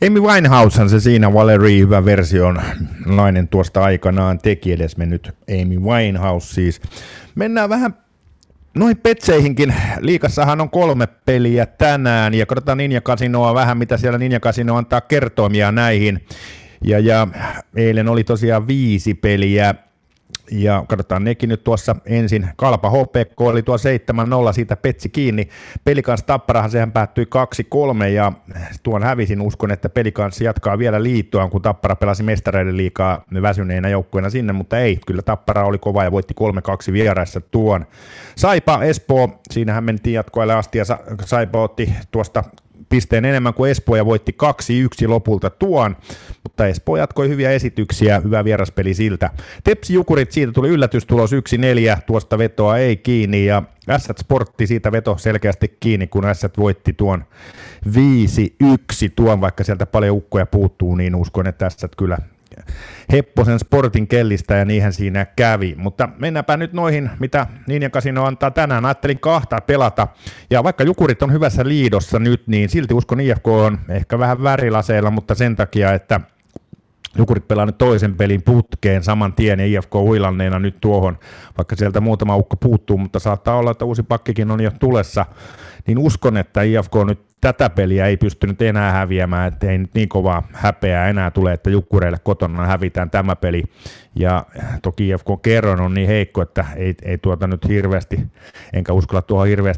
Amy Winehousehan se siinä, Valerie, hyvä versio on nainen tuosta aikanaan teki, edes mennyt Amy Winehouse siis. Mennään vähän noihin petseihinkin. Liigassahan on 3 peliä tänään ja katsotaan Ninja Casinoa vähän, mitä siellä Ninja Casino antaa kertoimia näihin. Ja eilen oli tosiaan 5 peliä. Ja katsotaan nekin nyt tuossa ensin. Kalpa HPK oli tuo 7-0, siitä petsi kiinni. Pelikans Tapparahan sehän päättyi 2-3 ja tuon hävisin. Uskon, että Pelikans jatkaa vielä liittoaan, kun Tappara pelasi Mestareiden liigaa väsyneenä joukkueena sinne, mutta ei. Kyllä Tappara oli kova ja voitti 3-2 vieraissa tuon. Saipa Espoo, siinähän mentiin jatkoille asti ja Saipa otti tuosta pisteen enemmän kuin Espoo ja voitti 2-1 lopulta tuon, mutta Espoo jatkoi hyviä esityksiä, hyvä vieraspeli siltä. Tepsi Jukurit, siitä tuli yllätystulos 1-4, tuosta vetoa ei kiinni ja Ässät Sportti siitä veto selkeästi kiinni, kun Ässät voitti tuon 5-1 tuon, vaikka sieltä paljon ukkoja puuttuu, niin uskon, että Ässät kyllä Hepposen Sportin kellistä ja niinhän siinä kävi, mutta mennäänpä nyt noihin, mitä Ninja Casino antaa tänään. Ajattelin 2 pelata ja vaikka Jukurit on hyvässä liidossa nyt, niin silti uskon IFK on ehkä vähän värilaseilla, mutta sen takia, että Jukurit pelaa nyt toisen pelin putkeen saman tien ja IFK huilanneena nyt tuohon, vaikka sieltä muutama ukko puuttuu, mutta saattaa olla, että uusi pakkikin on jo tulessa, niin uskon, että IFK nyt tätä peliä ei pystynyt enää häviämään, että ei nyt niin kovaa häpeää enää tule, että Jukkureille kotona hävitään tämä peli. Ja toki IFK kerron on niin heikko, että ei tuota nyt hirveästi, enkä uskalla tuohon hirveästi